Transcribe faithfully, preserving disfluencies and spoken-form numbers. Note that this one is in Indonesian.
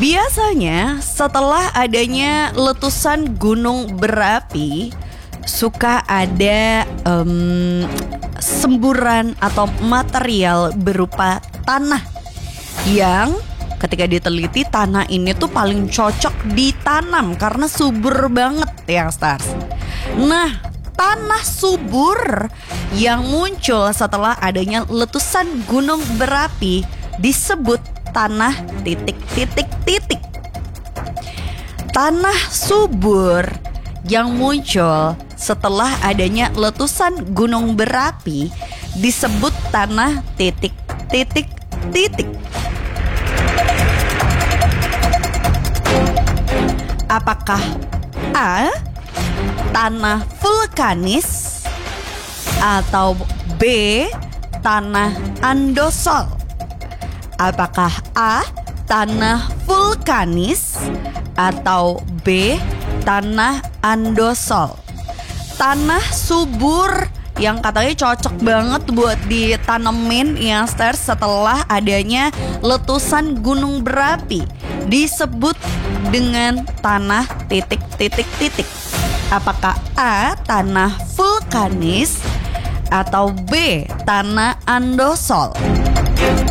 Biasanya setelah adanya letusan gunung berapi, suka ada um, semburan atau material berupa tanah yang ketika diteliti tanah ini tuh paling cocok ditanam karena subur banget ya Stars. Nah, tanah subur yang muncul setelah adanya letusan gunung berapi disebut tanah titik-titik-titik. Tanah subur yang muncul setelah adanya letusan gunung berapi disebut tanah titik-titik-titik. Apakah A. tanah vulkanis atau B. tanah andosol? Apakah A. tanah vulkanis atau B. tanah andosol? Tanah subur yang katanya cocok banget buat ditanemin ya Stars setelah adanya letusan gunung berapi disebut dengan tanah titik-titik-titik. Apakah A. tanah vulkanis atau B. tanah andosol?